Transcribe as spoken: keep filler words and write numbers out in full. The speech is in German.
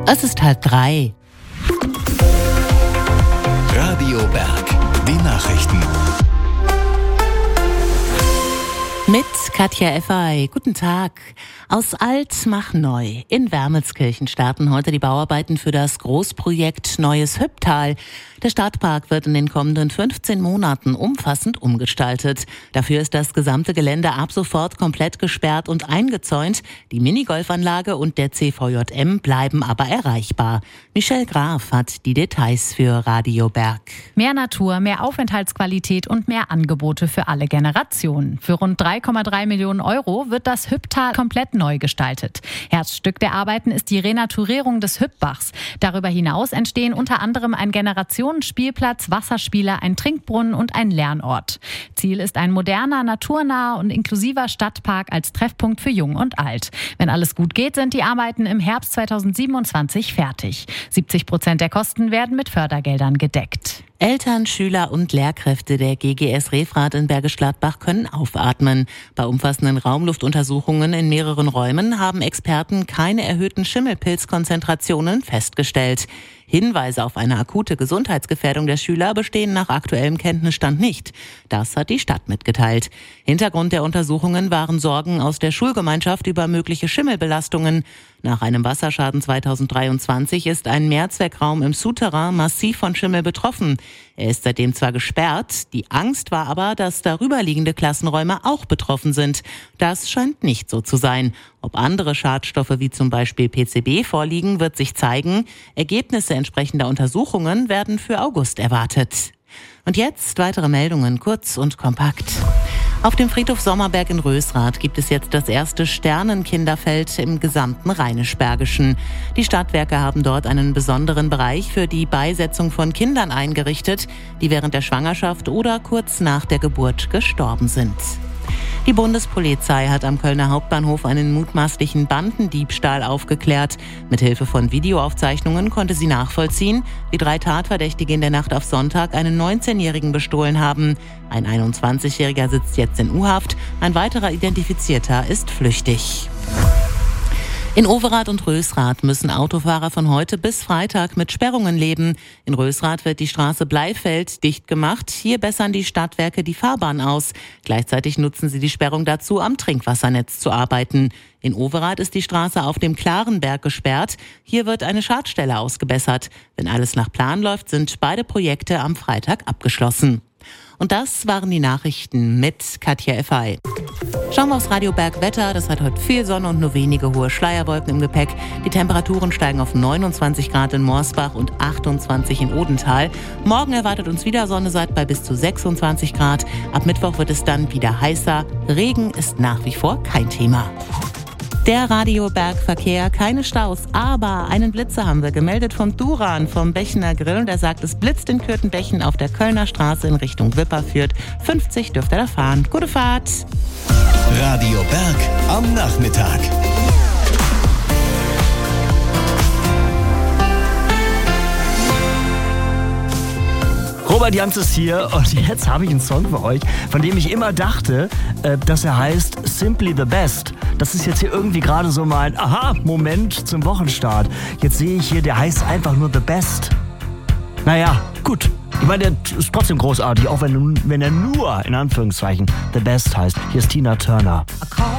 Es ist halb drei. Radio Berg, die Nachrichten. Mit Katja Effay. Guten Tag. Aus alt mach neu. In Wermelskirchen starten heute die Bauarbeiten für das Großprojekt Neues Hüpptal. Der Stadtpark wird in den kommenden fünfzehn Monaten umfassend umgestaltet. Dafür ist das gesamte Gelände ab sofort komplett gesperrt und eingezäunt. Die Minigolfanlage und der C V J M bleiben aber erreichbar. Michelle Graf hat die Details für Radio Berg. Mehr Natur, mehr Aufenthaltsqualität und mehr Angebote für alle Generationen. Für rund drei Komma drei Millionen Euro wird das Hüpptal komplett neu gestaltet. Herzstück der Arbeiten ist die Renaturierung des Hüppbachs. Darüber hinaus entstehen unter anderem ein Generationsspielplatz, Wasserspiele, ein Trinkbrunnen und ein Lernort. Ziel ist ein moderner, naturnaher und inklusiver Stadtpark als Treffpunkt für Jung und Alt. Wenn alles gut geht, sind die Arbeiten im Herbst zweitausendsiebenundzwanzig fertig. siebzig Prozent der Kosten werden mit Fördergeldern gedeckt. Eltern, Schüler und Lehrkräfte der G G S Refrath in Bergisch Gladbach können aufatmen. Bei umfassenden Raumluftuntersuchungen in mehreren Räumen haben Experten keine erhöhten Schimmelpilzkonzentrationen festgestellt. Hinweise auf eine akute Gesundheitsgefährdung der Schüler bestehen nach aktuellem Kenntnisstand nicht. Das hat die Stadt mitgeteilt. Hintergrund der Untersuchungen waren Sorgen aus der Schulgemeinschaft über mögliche Schimmelbelastungen. Nach einem Wasserschaden zweitausenddreiundzwanzig ist ein Mehrzweckraum im Souterrain massiv von Schimmel betroffen. Er ist seitdem zwar gesperrt, die Angst war aber, dass darüberliegende Klassenräume auch betroffen sind. Das scheint nicht so zu sein. Ob andere Schadstoffe wie zum Beispiel P C B vorliegen, wird sich zeigen. Ergebnisse entsprechender Untersuchungen werden für August erwartet. Und jetzt weitere Meldungen, kurz und kompakt. Auf dem Friedhof Sommerberg in Rösrath gibt es jetzt das erste Sternenkinderfeld im gesamten Rheinisch-Bergischen. Die Stadtwerke haben dort einen besonderen Bereich für die Beisetzung von Kindern eingerichtet, die während der Schwangerschaft oder kurz nach der Geburt gestorben sind. Die Bundespolizei hat am Kölner Hauptbahnhof einen mutmaßlichen Bandendiebstahl aufgeklärt. Mithilfe von Videoaufzeichnungen konnte sie nachvollziehen, wie drei Tatverdächtige in der Nacht auf Sonntag einen neunzehnjährigen bestohlen haben. Ein einundzwanzigjähriger sitzt jetzt in U-Haft, ein weiterer Identifizierter ist flüchtig. In Overath und Rösrath müssen Autofahrer von heute bis Freitag mit Sperrungen leben. In Rösrath wird die Straße Bleifeld dicht gemacht. Hier bessern die Stadtwerke die Fahrbahn aus. Gleichzeitig nutzen sie die Sperrung dazu, am Trinkwassernetz zu arbeiten. In Overath ist die Straße auf dem Klarenberg gesperrt. Hier wird eine Schadstelle ausgebessert. Wenn alles nach Plan läuft, sind beide Projekte am Freitag abgeschlossen. Und das waren die Nachrichten mit Katja Effay. Schauen wir aufs Radio Berg Wetter. Das hat heute viel Sonne und nur wenige hohe Schleierwolken im Gepäck. Die Temperaturen steigen auf neunundzwanzig Grad in Morsbach und achtundzwanzig in Odenthal. Morgen erwartet uns wieder Sonne, seid bei bis zu sechsundzwanzig Grad. Ab Mittwoch wird es dann wieder heißer. Regen ist nach wie vor kein Thema. Der Radiobergverkehr, keine Staus, aber einen Blitzer haben wir gemeldet vom Duran, vom Bechner Grill. Und er sagt, es blitzt in Kürtenbechen auf der Kölner Straße in Richtung Wipperfürth. fünfzig dürft ihr da fahren. Gute Fahrt! Radio Berg am Nachmittag. Robert Janz ist hier und jetzt habe ich einen Song für euch, von dem ich immer dachte, äh, dass er heißt Simply the Best. Das ist jetzt hier irgendwie gerade so mein Aha-Moment zum Wochenstart. Jetzt sehe ich hier, der heißt einfach nur The Best. Naja, gut. Ich meine, der ist trotzdem großartig, auch wenn, wenn er nur, in Anführungszeichen, The Best heißt. Hier ist Tina Turner.